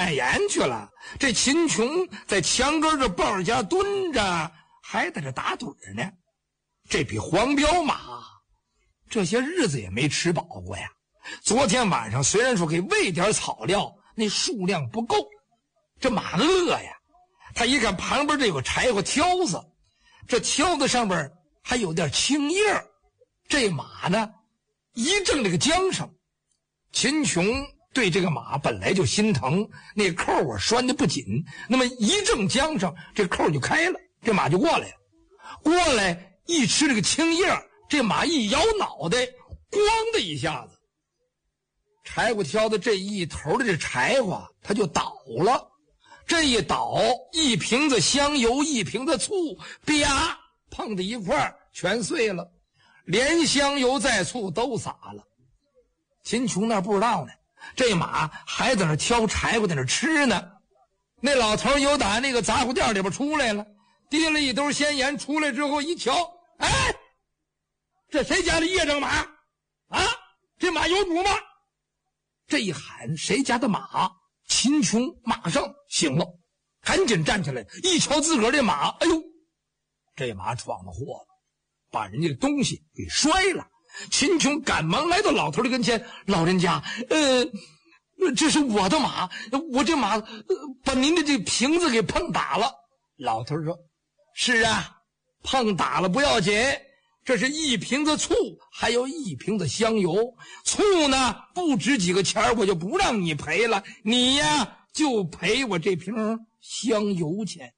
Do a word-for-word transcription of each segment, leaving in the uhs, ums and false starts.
卖盐去了。这秦琼在墙根这抱着家蹲着，还在这打盹呢。这匹黄骠马这些日子也没吃饱过呀。昨天晚上虽然说给喂点草料，那数量不够，这马饿呀。他一看旁边这有个柴火挑子，这挑子上边还有点青叶，这马呢一正这个缰绳。秦琼对这个马本来就心疼，那扣啊拴的不紧，那么一正缰绳，这扣就开了，这马就过来了。过来一吃这个青叶，这马一摇脑袋，咣的一下子，柴火挑的这一头的这柴火它就倒了。这一倒，一瓶子香油一瓶子醋啪碰在一块儿全碎了，连香油带醋都洒了。秦琼那不知道呢，这马还在那挑柴火在那吃呢。那老头有打那个杂货店里边出来了，提了一兜鲜盐，出来之后一瞧，哎，这谁家的夜征马啊？这马有主吗？这一喊谁家的马，秦琼马上醒了，赶紧站起来，一瞧自个儿这马，哎呦，这马闯了祸了，把人家的东西给摔了。秦琼赶忙来到老头的跟前，老人家，呃，这是我的马，我这马、呃、把您的这瓶子给碰打了。老头说，是啊，碰打了不要紧，这是一瓶子醋，还有一瓶子香油，醋呢不值几个钱，我就不让你赔了，你呀就赔我这瓶香油钱。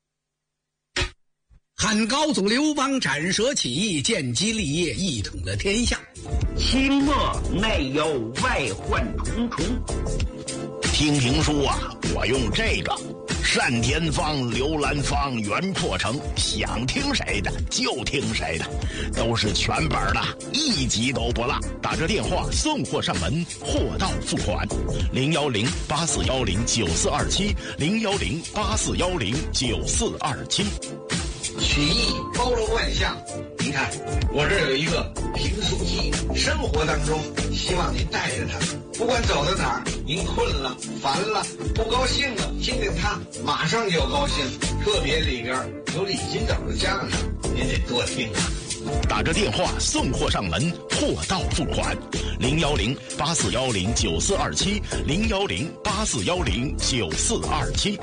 汉高祖刘邦斩蛇起义，建基立业，一统了天下。 清末内忧外患重重。 听评书啊，我用这个单田芳、刘兰芳、袁阔成，想听谁的就听谁的，都是全本的，一集都不落。打这电话送货上门，货到付款。零幺零八四幺零九四二七，零幺零八四幺零九四二七。 曲艺包罗万象，您看我这有一个评书机，生活当中希望您带着它，不管走到哪儿，您困了、烦了、不高兴了，听听它，马上就高兴。特别里边有李金斗的相声，您得多听啊。 打着电话送货上门，货到付款。零幺零八四幺零九四二七，零幺零八四幺零九四二七。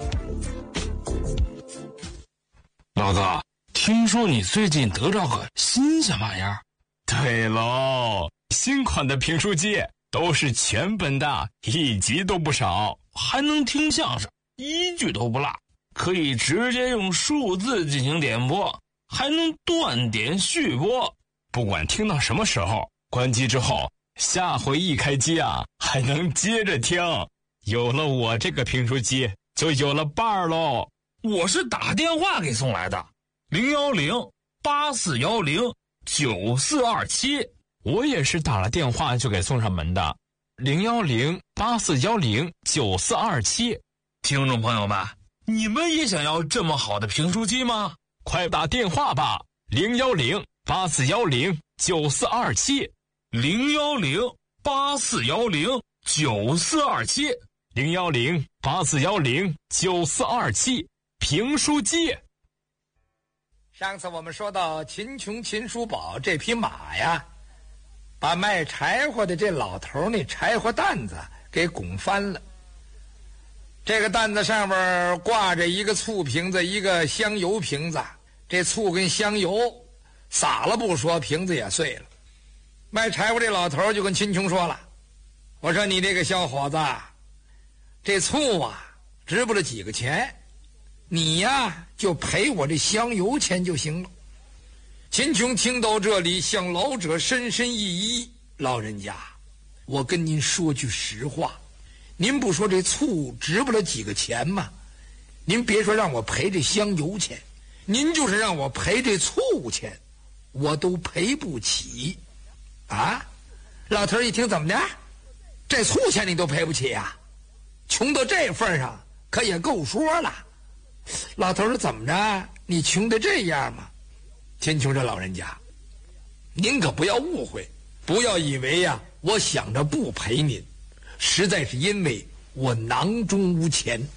老子听说你最近得着个新鲜玩意儿？ 对喽，新款的评书机都是全本的，一集都不少， 还能听相声，一句都不落，可以直接用数字进行点播，还能断点续播。 不管听到什么时候，关机之后，下回一开机啊，还能接着听。有了我这个评书机，就有了伴儿喽。 我是打电话给送来的，零幺零八四幺零九四二七。 我也是打了电话就给送上门的，零幺零八四幺零九四二七。 听众朋友们，你们也想要这么好的评书机吗？ 快打电话吧，零幺零八四幺零九四二七， 零幺零八四幺零九四二七， 零幺零八四幺零九四二七。评书机。 上次我们说到秦琼秦叔宝这匹马呀，把卖柴火的这老头那柴火担子给拱翻了。这个担子上面挂着一个醋瓶子，一个香油瓶子，这醋跟香油洒了不说，瓶子也碎了。卖柴火这老头就跟秦琼说了，我说你这个小伙子，这醋啊值不了几个钱，你呀就赔我这香油钱就行了。秦琼听到这里，向老者深深一揖，老人家，我跟您说句实话，您不说这醋值不了几个钱吗？您别说让我赔这香油钱，您就是让我赔这醋钱，我都赔不起啊！老头一听，怎么的，这醋钱你都赔不起啊？穷到这份上可也够说了。老头说，怎么着，你穷得这样吗？秦琼这老人家，您可不要误会，不要以为呀我想着不赔您，实在是因为我囊中无钱。